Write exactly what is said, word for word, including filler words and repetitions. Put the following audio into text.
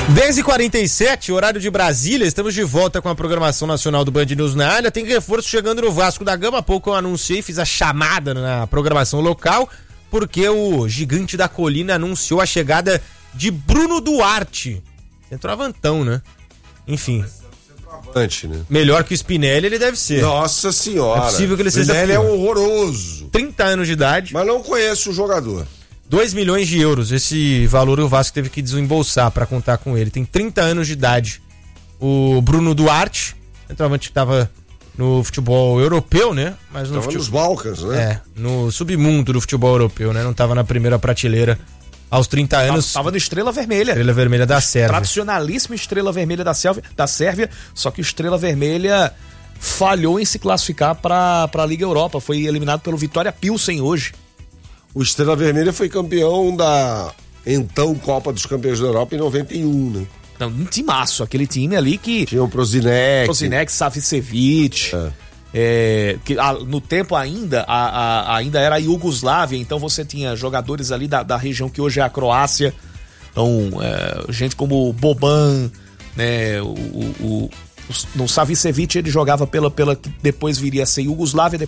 dez e quarenta e sete, horário de Brasília, estamos de volta com a programação nacional do Band News na área. Tem reforço chegando no Vasco da Gama. Há pouco eu anunciei, fiz a chamada na programação local, porque o Gigante da Colina anunciou a chegada de Bruno Duarte. Centroavantão, né? Enfim. Antes, né? Melhor que o Spinelli ele deve ser. Nossa senhora. É possível que ele seja. Spinelli é horroroso. trinta anos de idade. Mas não conheço o jogador. dois milhões de euros, esse valor o Vasco teve que desembolsar para contar com ele. Tem trinta anos de idade. O Bruno Duarte, centroavante que estava no futebol europeu, né? Mas no tava futebol... nos Balcãs, né? É, no submundo do futebol europeu, né? Não estava na primeira prateleira aos trinta anos. Tava no Estrela Vermelha. Estrela Vermelha da Sérvia. Tradicionalíssima Estrela Vermelha da Sérvia, da Sérvia, só que o Estrela Vermelha falhou em se classificar para a Liga Europa. Foi eliminado pelo Vitória Pilsen hoje. O Estrela Vermelha foi campeão da então Copa dos Campeões da Europa em noventa e um, né? Não, um timaço, aquele time ali que... Tinha o Prozinec. Prozinec, Savicevic... É. É, que, a, no tempo ainda a, a, ainda era a Iugoslávia, então você tinha jogadores ali da, da região que hoje é a Croácia, então é, gente como Boban, né, o, o, o, no Savicevic ele jogava pela, pela que depois viria a ser Iugoslávia,